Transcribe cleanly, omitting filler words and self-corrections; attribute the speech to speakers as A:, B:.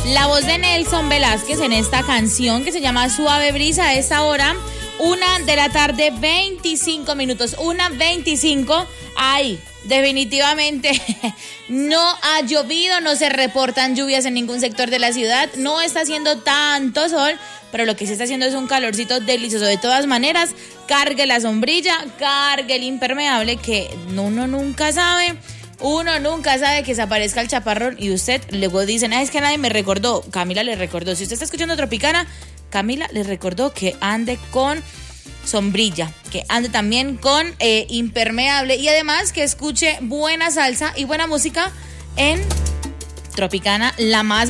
A: La voz de Nelson Velázquez en esta canción que se llama Suave Brisa. A esta hora, 1:25 p.m. 1:25. Ay, definitivamente no ha llovido, no se reportan lluvias en ningún sector de la ciudad, no está haciendo tanto sol, pero lo que sí está haciendo es un calorcito delicioso. De todas maneras, cargue la sombrilla, cargue el impermeable, que uno nunca sabe que se aparezca el chaparrón y usted luego dicen, es que nadie me recordó. Camila le recordó. Si usted está escuchando Tropicana, Camila le recordó que ande con sombrilla, que ande también con impermeable y además que escuche buena salsa y buena música en Tropicana, la más